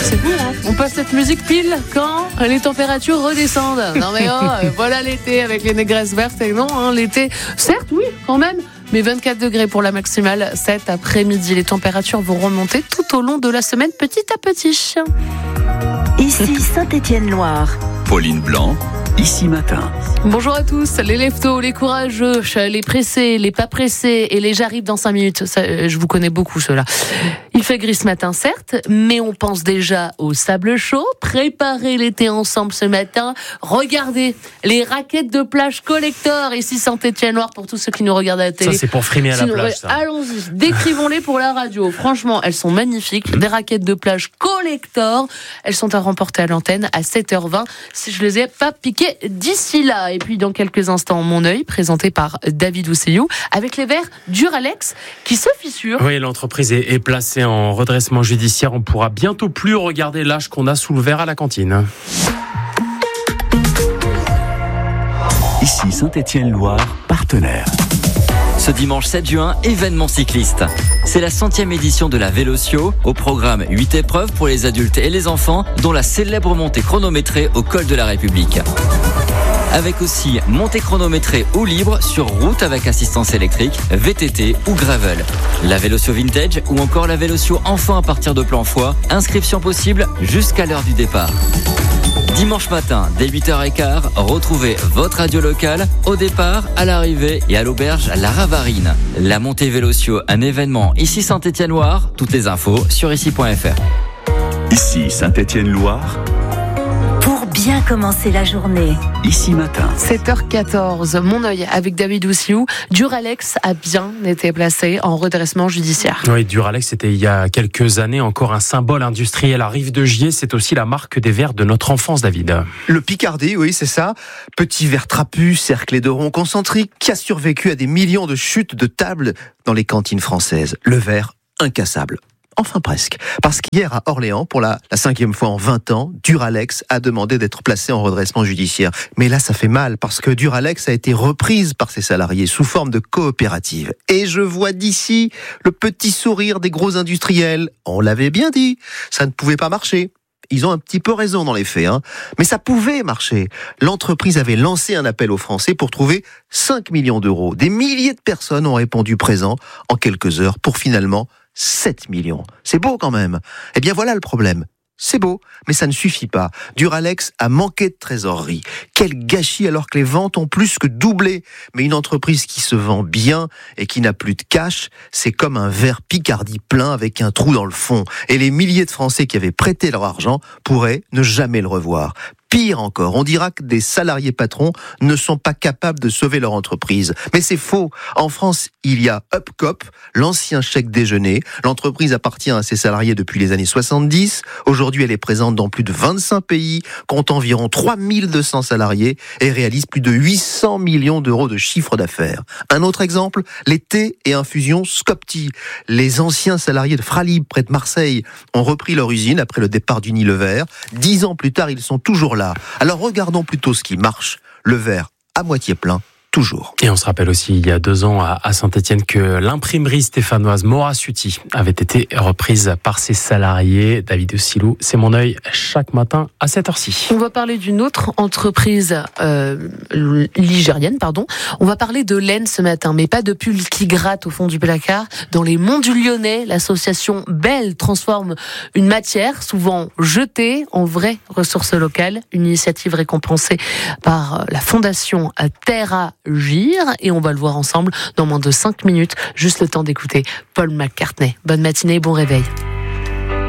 C'est beau, hein. On passe cette musique pile quand les températures redescendent. Non mais voilà l'été avec les négresses vertes. Et non, hein, l'été, certes, oui, quand même. Mais 24 degrés pour la maximale cet après-midi. Les températures vont remonter tout au long de la semaine, petit à petit. Ici Saint-Étienne-Loire. Pauline Blanc, Ici Matin. Bonjour à tous, les leftos, les courageux, les pressés, les pas pressés et les j'arrive dans 5 minutes. Ça, je vous connais beaucoup ceux-là. Il fait gris ce matin, certes, mais on pense déjà au sable chaud. Préparez l'été ensemble ce matin. Regardez les raquettes de plage collector ici Saint-Étienne-Loire pour tous ceux qui nous regardent à la télé. Ça, c'est pour frimer à la plage, ça. Allons-y, décrivons-les pour la radio. Franchement, elles sont magnifiques. Des raquettes de plage collector. Elles sont à remporter à l'antenne à 7h20 si je les ai pas piquées d'ici là. Et puis, dans quelques instants, Mon œil, présenté par David Ousseyou, avec les verres Duralex qui se fissurent. Oui, l'entreprise est placée en redressement judiciaire. On pourra bientôt plus regarder l'âge qu'on a sous le verre à la cantine. Ici Saint-Étienne-Loire, partenaire. Ce dimanche 7 juin, événement cycliste. C'est la 100e édition de la Vélocio. Au programme 8 épreuves pour les adultes et les enfants, dont la célèbre montée chronométrée au col de la République. Avec aussi montée chronométrée ou libre sur route avec assistance électrique, VTT ou gravel. La Vélocio Vintage ou encore la Vélocio enfant à partir de plan foie. Inscription possible jusqu'à l'heure du départ. Dimanche matin, dès 8h15, retrouvez votre radio locale au départ, à l'arrivée et à l'auberge La Ravarine. La montée Vélocio, un événement ici Saint-Étienne-Loire. Toutes les infos sur ici.fr. Ici Saint-Étienne-Loire, Pour bien commencer la journée. Ici Matin. 7h14, Mon œil avec David Ousseyou. Duralex a bien été placé en redressement judiciaire. Oui, Duralex, c'était il y a quelques années encore un symbole industriel à Rive-de-Gier. C'est aussi la marque des verres de notre enfance, David. Le Picardie, oui, c'est ça. Petit verre trapu, cerclé de ronds concentriques, qui a survécu à des millions de chutes de tables dans les cantines françaises. Le verre incassable. Enfin presque. Parce qu'hier à Orléans, pour la 5e fois en 20 ans, Duralex a demandé d'être placé en redressement judiciaire. Mais là, ça fait mal, parce que Duralex a été reprise par ses salariés sous forme de coopérative. Et je vois d'ici le petit sourire des gros industriels. On l'avait bien dit, ça ne pouvait pas marcher. Ils ont un petit peu raison dans les faits, hein. Mais ça pouvait marcher. L'entreprise avait lancé un appel aux Français pour trouver 5 millions d'euros. Des milliers de personnes ont répondu présent en quelques heures pour finalement 7 millions. C'est beau quand même. Eh bien voilà le problème. C'est beau, mais ça ne suffit pas. Duralex a manqué de trésorerie. Quel gâchis alors que les ventes ont plus que doublé. Mais une entreprise qui se vend bien et qui n'a plus de cash, c'est comme un verre Picardie plein avec un trou dans le fond. Et les milliers de Français qui avaient prêté leur argent pourraient ne jamais le revoir. Pire encore, on dira que des salariés patrons ne sont pas capables de sauver leur entreprise. Mais c'est faux. En France, il y a Upcop, l'ancien chèque déjeuner. L'entreprise appartient à ses salariés depuis les années 70. Aujourd'hui, elle est présente dans plus de 25 pays, compte environ 3200 salariés et réalise plus de 800 millions d'euros de chiffre d'affaires. Un autre exemple, les thés et infusions Scopti. Les anciens salariés de Fralib, près de Marseille, ont repris leur usine après le départ d'Unilever. 10 ans plus tard, ils sont toujours là. Alors regardons plutôt ce qui marche, le verre à moitié plein, toujours. Et on se rappelle aussi, il y a 2 ans à Saint-Étienne, que l'imprimerie stéphanoise Morasuti avait été reprise par ses salariés. David Ousseyou, c'est Mon œil chaque matin à 7h06. On va parler d'une autre entreprise ligérienne, pardon. On va parler de laine ce matin, mais pas de pull qui gratte au fond du placard. Dans les monts du Lyonnais, l'association Belle transforme une matière souvent jetée en vraie ressource locale. Une initiative récompensée par la fondation Terra Gire, et on va le voir ensemble dans moins de 5 minutes. Juste le temps d'écouter Paul McCartney. Bonne matinée, bon réveil.